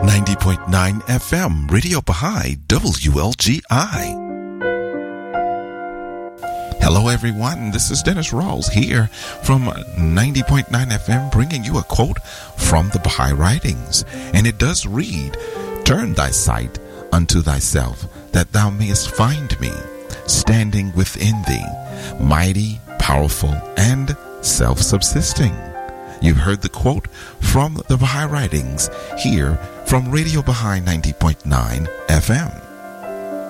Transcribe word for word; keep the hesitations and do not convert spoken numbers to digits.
ninety point nine F M, Radio Baha'i, W L G I. Hello everyone, this is Dennis Rawls here from ninety point nine F M, bringing you a quote from the Baha'i Writings. And it does read, "Turn thy sight unto thyself, that thou mayest find me, standing within thee, mighty, powerful, and self-subsisting." You've heard the quote from the Baha'i Writings here from Radio Baha'i ninety point nine F M.